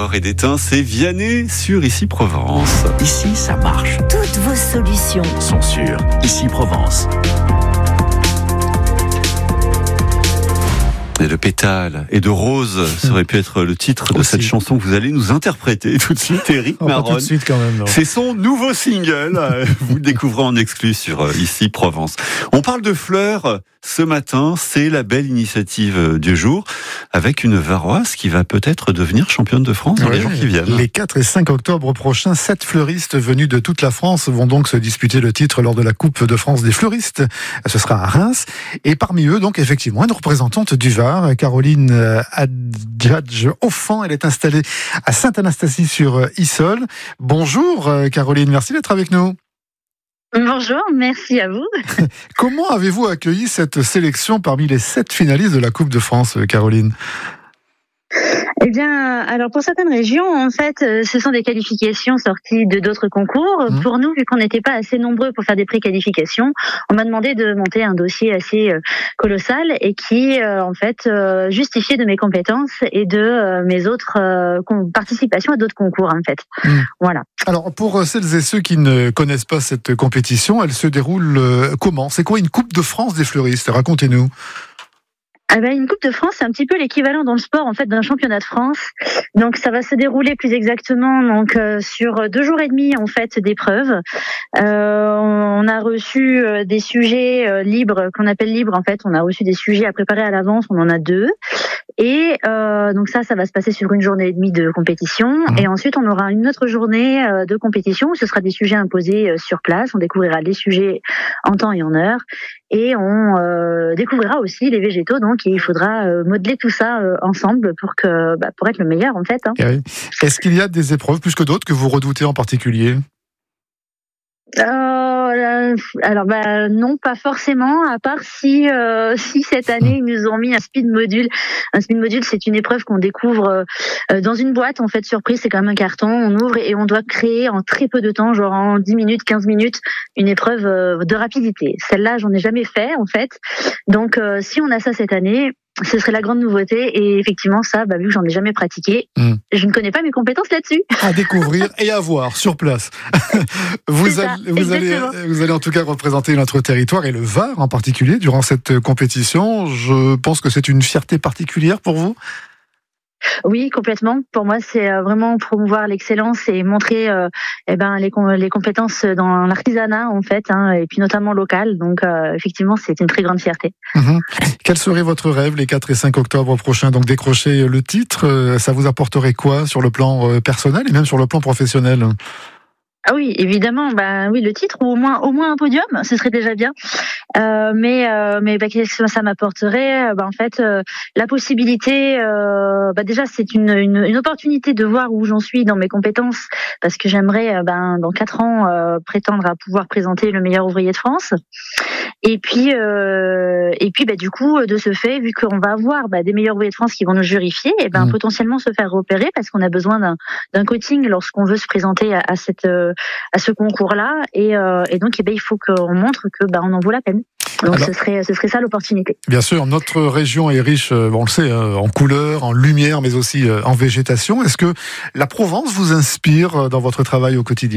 d'or et d'étain, c'est Vianney sur Ici Provence. Ici, ça marche. Toutes vos solutions Sont sur Ici Provence. Et de pétales et de roses, ça aurait pu être le titre de cette chanson que vous allez nous interpréter tout de suite, Éric Marron. Pas tout de suite quand même. Non. C'est son nouveau single, vous le découvrez en exclu sur Ici Provence. On parle de fleurs ce matin, c'est la belle initiative du jour, avec une Varoise qui va peut-être devenir championne de France dans les jours qui viennent. Les 4 et 5 octobre prochains, 7 fleuristes venus de toute la France vont donc se disputer le titre lors de la Coupe de France des fleuristes. Ce sera à Reims. Et parmi eux, donc effectivement, une représentante du Var, Caroline Adjadj-Offan. Elle est installée à Sainte-Anastasie sur Issole. Bonjour Caroline, merci d'être avec nous. Bonjour, merci à vous. Comment avez-vous accueilli cette sélection parmi les 7 finalistes de la Coupe de France, Caroline ? Eh bien, alors pour certaines régions, en fait, ce sont des qualifications sorties de d'autres concours. Pour nous, vu qu'on n'était pas assez nombreux pour faire des pré-qualifications, on m'a demandé de monter un dossier assez colossal et qui, en fait, justifiait de mes compétences et de mes autres participations à d'autres concours, en fait. Voilà. Alors, pour celles et ceux qui ne connaissent pas cette compétition, elle se déroule comment ? C'est quoi une Coupe de France des fleuristes ? Racontez-nous. Ah ben, une Coupe de France, c'est un petit peu l'équivalent dans le sport en fait d'un championnat de France. Donc ça va se dérouler plus exactement sur 2 jours et demi en fait d'épreuves. On a reçu des sujets libres qu'on appelle libres en fait. On a reçu des sujets à préparer à l'avance. On en a 2. Et donc ça va se passer sur 1 journée et demie de compétition. Et ensuite, on aura une autre journée de compétition où ce sera des sujets imposés sur place. On découvrira les sujets en temps et en heure. Et on découvrira aussi les végétaux. Donc, il faudra modeler tout ça ensemble pour être le meilleur, en fait. Hein. Oui. Est-ce qu'il y a des épreuves plus que d'autres que vous redoutez en particulier ? Alors non, pas forcément, à part si cette année ils nous ont mis un speed module. Un speed module, c'est une épreuve qu'on découvre dans une boîte en fait surprise, c'est quand même un carton, on ouvre et on doit créer en très peu de temps, genre en 10 minutes, 15 minutes, une épreuve de rapidité. Celle-là, j'en ai jamais fait en fait. Donc si on a ça cette année, ce serait la grande nouveauté et effectivement ça, vu que j'en ai jamais pratiqué, je ne connais pas mes compétences là-dessus. À découvrir et à voir sur place. Vous allez en tout cas représenter notre territoire et le Var en particulier durant cette compétition. Je pense que c'est une fierté particulière pour vous. Oui, complètement. Pour moi, c'est vraiment promouvoir l'excellence et montrer les compétences dans l'artisanat en fait, et puis notamment local. Donc, effectivement, c'est une très grande fierté. Quel serait votre rêve les 4 et 5 octobre prochains ? Donc, décrocher le titre, ça vous apporterait quoi sur le plan personnel et même sur le plan professionnel ? Ah oui, évidemment, oui, le titre ou au moins un podium, ce serait déjà bien. Mais qu'est-ce que ça m'apporterait ? En fait, la possibilité, déjà c'est une opportunité de voir où j'en suis dans mes compétences, parce que j'aimerais, dans 4 ans, prétendre à pouvoir présenter le meilleur ouvrier de France. Et puis, du coup, de ce fait, vu qu'on va avoir des meilleurs ouvriers de France qui vont nous jurifier, potentiellement se faire repérer, parce qu'on a besoin d'un coaching lorsqu'on veut se présenter à ce concours-là, et donc il faut qu'on montre que on en vaut la peine. Donc alors, ce serait ça l'opportunité. Bien sûr, notre région est riche, on le sait, en couleurs, en lumière, mais aussi en végétation. Est-ce que la Provence vous inspire dans votre travail au quotidien ?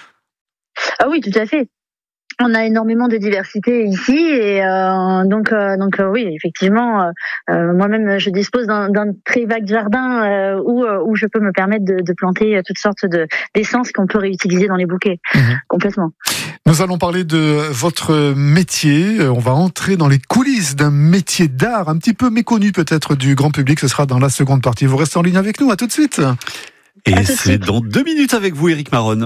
Ah oui, tout à fait. On a énormément de diversité ici et donc oui, effectivement, moi-même je dispose d'un très vague jardin où je peux me permettre de planter toutes sortes d'essences qu'on peut réutiliser dans les bouquets, complètement. Nous allons parler de votre métier. On va entrer dans les coulisses d'un métier d'art un petit peu méconnu peut-être du grand public. Ce sera dans la seconde partie. Vous restez en ligne avec nous. À tout de suite. Et c'est dans 2 minutes avec vous, Éric Marron.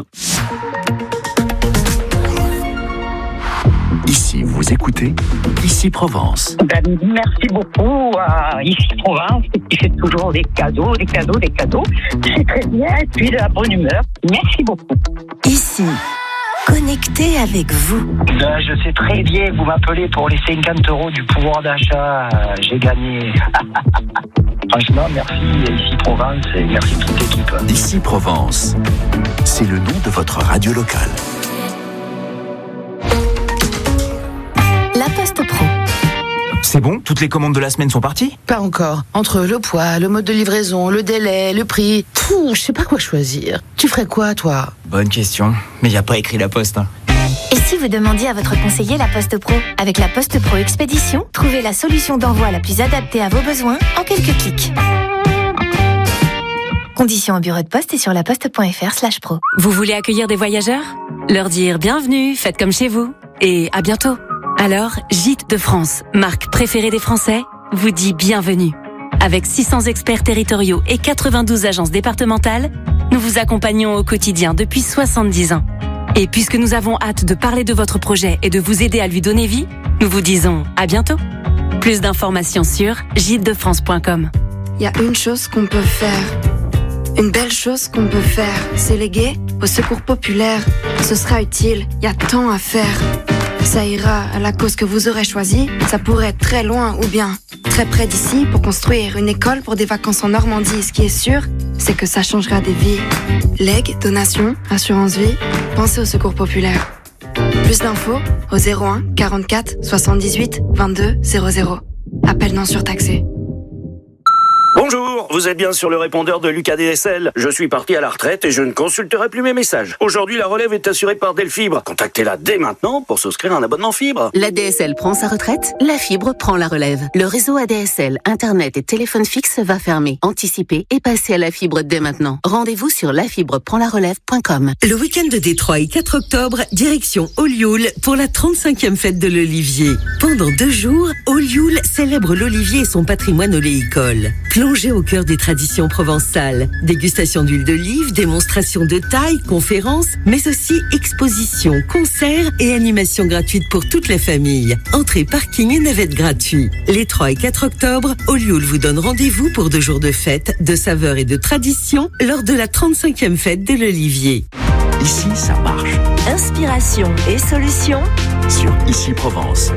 Ici, vous écoutez Ici Provence. Merci beaucoup à Ici Provence qui fait toujours des cadeaux. C'est très bien et puis de la bonne humeur. Merci beaucoup. Ici, connecté avec vous. Je sais très bien, vous m'appelez pour les 50 € du pouvoir d'achat. J'ai gagné. Franchement, merci Ici Provence et merci toute l'équipe. Ici Provence, c'est le nom de votre radio locale. La Poste Pro. C'est bon? Toutes les commandes de la semaine sont parties? Pas encore. Entre le poids, le mode de livraison, le délai, le prix... je sais pas quoi choisir. Tu ferais quoi, toi? Bonne question. Mais y a pas écrit La Poste, hein. Et si vous demandiez à votre conseiller La Poste Pro? Avec La Poste Pro Expédition, trouvez la solution d'envoi la plus adaptée à vos besoins en quelques clics. Conditions au bureau de poste et sur laposte.fr/pro. Vous voulez accueillir des voyageurs? Leur dire bienvenue, faites comme chez vous. Et à bientôt. Alors, Gîtes de France, marque préférée des Français, vous dit bienvenue. Avec 600 experts territoriaux et 92 agences départementales, nous vous accompagnons au quotidien depuis 70 ans. Et puisque nous avons hâte de parler de votre projet et de vous aider à lui donner vie, nous vous disons à bientôt. Plus d'informations sur gîtesdefrance.com. Il y a une chose qu'on peut faire. Une belle chose qu'on peut faire, c'est léguer au secours populaire. Ce sera utile, il y a tant à faire. Ça ira à la cause que vous aurez choisie. Ça pourrait être très loin ou bien très près d'ici pour construire une école pour des vacances en Normandie. Ce qui est sûr, c'est que ça changera des vies. Legs, donations, assurance vie, pensez au secours populaire. Plus d'infos au 01 44 78 22 00. Appel non surtaxé. Bonjour, vous êtes bien sur le répondeur de Lucas DSL. Je suis parti à la retraite et je ne consulterai plus mes messages. Aujourd'hui, la relève est assurée par Delfibre. Contactez-la dès maintenant pour souscrire un abonnement fibre. La DSL prend sa retraite, la fibre prend la relève. Le réseau ADSL, Internet et téléphone fixe va fermer. Anticipez et passez à la fibre dès maintenant. Rendez-vous sur lafibreprendlarelève.com. Le week-end de Détroit, 4 octobre, direction Olioul pour la 35e fête de l'Olivier. Pendant 2 jours, Olioul célèbre l'Olivier et son patrimoine oléicole. Plongez au cœur des traditions provençales. Dégustation d'huile d'olive, démonstration de taille, conférences, mais aussi expositions, concerts et animations gratuites pour toute la famille. Entrée, parking et navette gratuits. Les 3 et 4 octobre, Olioul vous donne rendez-vous pour 2 jours de fête, de saveurs et de traditions lors de la 35e fête de l'Olivier. Ici, ça marche. Inspiration et solutions Sur Ici Provence.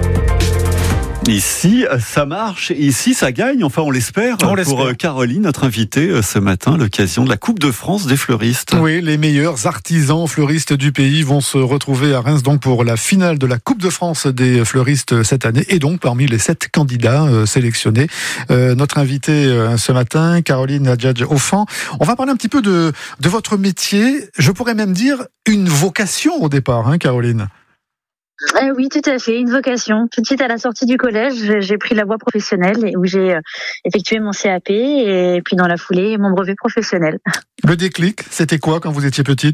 Ici, ça marche. Ici, ça gagne. Enfin, on l'espère. Pour Caroline, notre invitée ce matin, l'occasion de la Coupe de France des fleuristes. Oui, les meilleurs artisans fleuristes du pays vont se retrouver à Reims donc pour la finale de la Coupe de France des fleuristes cette année. Et donc, parmi les 7 candidats sélectionnés, notre invitée ce matin, Caroline Adjadj-Offan. On va parler un petit peu de votre métier. Je pourrais même dire une vocation au départ, hein, Caroline. Oui, tout à fait, une vocation. Tout de suite à la sortie du collège, j'ai pris la voie professionnelle où j'ai effectué mon CAP et puis dans la foulée, mon brevet professionnel. Le déclic, c'était quoi quand vous étiez petite ?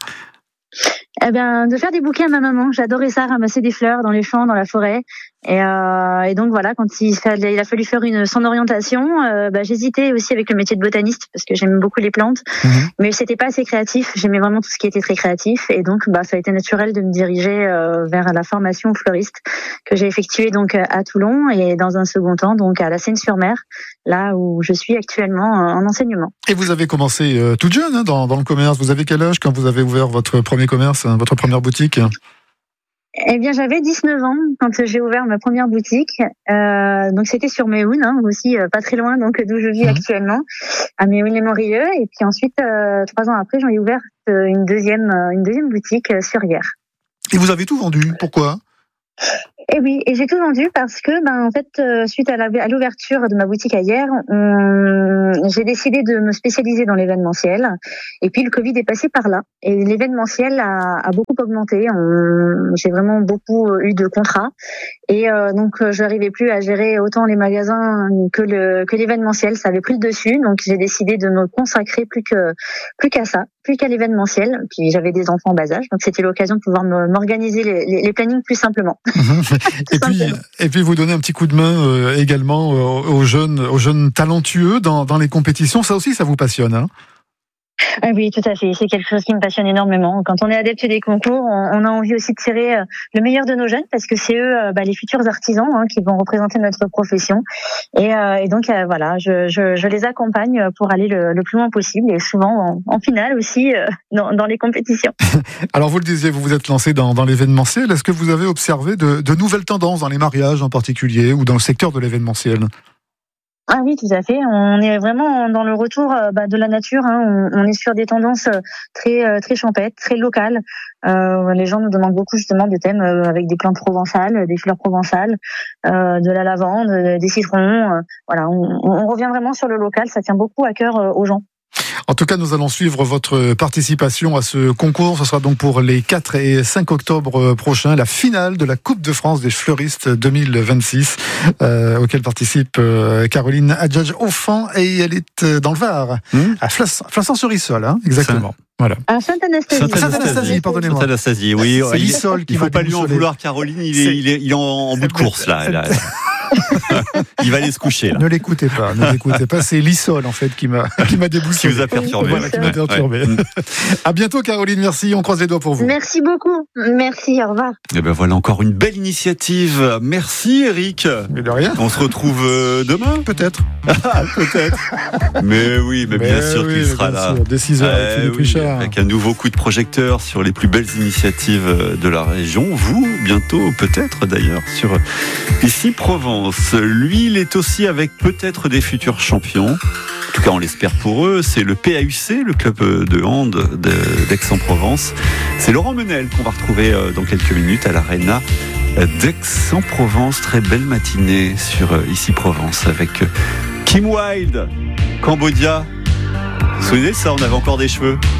Eh bien, de faire des bouquets à ma maman. J'adorais ça, ramasser des fleurs dans les champs, dans la forêt. Et donc voilà, quand il a fallu faire son orientation, j'hésitais aussi avec le métier de botaniste parce que j'aime beaucoup les plantes, mais c'était pas assez créatif. J'aimais vraiment tout ce qui était très créatif, et donc ça a été naturel de me diriger vers la formation fleuriste que j'ai effectuée donc à Toulon et dans un second temps donc à la Seine-sur-Mer, là où je suis actuellement en enseignement. Et vous avez commencé toute jeune hein, dans le commerce. Vous avez quel âge quand vous avez ouvert votre premier commerce, votre première boutique ? Eh bien, j'avais 19 ans quand j'ai ouvert ma première boutique. Donc, c'était sur Méhoun, hein, aussi pas très loin donc d'où je vis actuellement, à Méhoun-les-Montrieux. Et puis ensuite, 3 ans après, j'en ai ouvert une deuxième boutique sur Hyères. Et vous avez tout vendu. Pourquoi ? Et oui, et j'ai tout vendu parce que, en fait, suite à l'ouverture de ma boutique à Hyères, j'ai décidé de me spécialiser dans l'événementiel. Et puis le Covid est passé par là, et l'événementiel a beaucoup augmenté. J'ai vraiment beaucoup eu de contrats, et donc je n'arrivais plus à gérer autant les magasins que l'événementiel. Ça avait pris le dessus, donc j'ai décidé de me consacrer plus qu'à l'événementiel. Puis j'avais des enfants en bas âge, donc c'était l'occasion de pouvoir m'organiser les plannings plus simplement. Et puis vous donnez un petit coup de main également aux jeunes talentueux dans les compétitions. Ça aussi, ça vous passionne, hein ? Oui, tout à fait. C'est quelque chose qui me passionne énormément. Quand on est adepte des concours, on a envie aussi de tirer le meilleur de nos jeunes parce que c'est eux, les futurs artisans qui vont représenter notre profession. Et donc voilà, je les accompagne pour aller le plus loin possible et souvent en finale aussi dans les compétitions. Alors vous le disiez, vous vous êtes lancé dans l'événementiel. Est-ce que vous avez observé de nouvelles tendances dans les mariages en particulier ou dans le secteur de l'événementiel ? Ah oui, tout à fait. On est vraiment dans le retour de la nature. On est sur des tendances très champêtres, très locales. Les gens nous demandent beaucoup justement de thèmes avec des plantes provençales, des fleurs provençales, de la lavande, des citrons. Voilà, on revient vraiment sur le local. Ça tient beaucoup à cœur aux gens. En tout cas, nous allons suivre votre participation à ce concours. Ce sera donc pour les 4 et 5 octobre prochains, la finale de la Coupe de France des fleuristes 2026, auquel participe Caroline Adjadj-Offan, et elle est dans le Var, à Flassan-sur-Issol, exactement. Voilà. À Sainte-Anastasie, pardonnez-moi. Sainte-Anastasie, oui. C'est l'Issol qui il faut va pas lui en vouloir, Caroline. Il est en bout de course, là. Il va aller se coucher, là. Ne l'écoutez pas. C'est l'Issol, en fait, qui m'a déboussolé. Qui vous a perturbé. Voilà, qui m'a perturbé. Ouais. À bientôt, Caroline. Merci. On croise les doigts pour vous. Merci beaucoup. Merci. Au revoir. Et ben voilà, encore une belle initiative. Merci, Eric. Mais de rien. On se retrouve demain. Peut-être. Peut-être. Mais oui, mais bien sûr qu'il sera là. Dès 6h, avec Philippe Richard. Avec un nouveau coup de projecteur sur les plus belles initiatives de la région. Vous, bientôt, peut-être d'ailleurs, sur Ici Provence. Lui, il est aussi avec peut-être des futurs champions. En tout cas, on l'espère pour eux. C'est le PAUC, le club de hand d'Aix-en-Provence. C'est Laurent Menel qu'on va retrouver dans quelques minutes à l'Arena d'Aix-en-Provence. Très belle matinée sur Ici Provence avec Kim Wilde, Cambodia. Vous vous souvenez de ça, on avait encore des cheveux.